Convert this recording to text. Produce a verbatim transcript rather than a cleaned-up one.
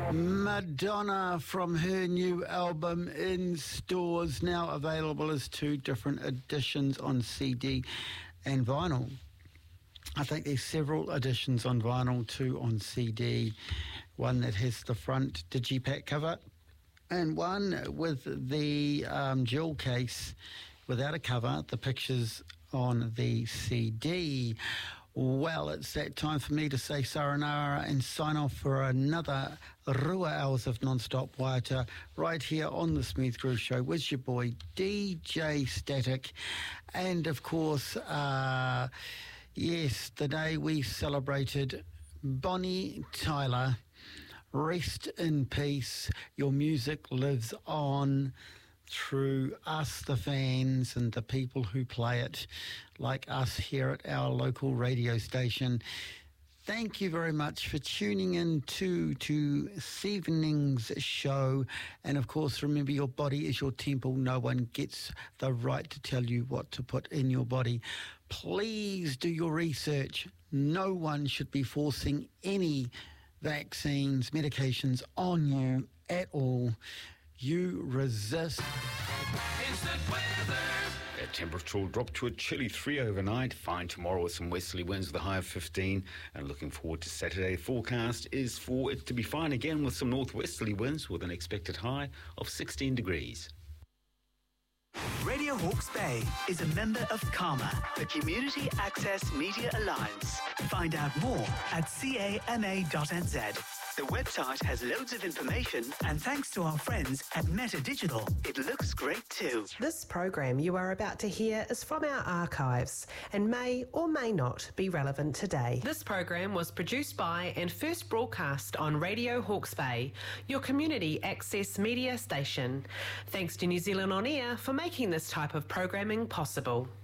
Madonna from her new album in stores, now available as two different editions on C D and vinyl. I think there's several editions on vinyl, two on C D, one that has the front digipack cover and one with the um, jewel case without a cover, the pictures on the C D. Well, it's that time for me to say sayonara and sign off for another Rua hours of non-stop waiata right here on the Smooth Groove Show with your boy D J Static. And of course, uh, yes, the day we celebrated Bonnie Tyler. Rest in peace. Your music lives on through us, the fans, and the people who play it, like us here at our local radio station. Thank you very much for tuning in to, to this evening's show. And of course, remember, your body is your temple. No one gets the right to tell you what to put in your body. Please do your research. No one should be forcing any vaccines, medications on you at all. You resist. Instant weather. The temperature will drop to a chilly three overnight. Fine tomorrow with some westerly winds with a high of fifteen. And looking forward to Saturday. Forecast is for it to be fine again with some northwesterly winds with an expected high of sixteen degrees. Radio Hawke's Bay is a member of CAMA, the Community Access Media Alliance. Find out more at C A M A dot N Z. The website has loads of information, and thanks to our friends at Meta Digital, it looks great too. This program you are about to hear is from our archives and may or may not be relevant today. This program was produced by and first broadcast on Radio Hawke's Bay, your community access media station. Thanks to New Zealand On Air for making this type of programming possible.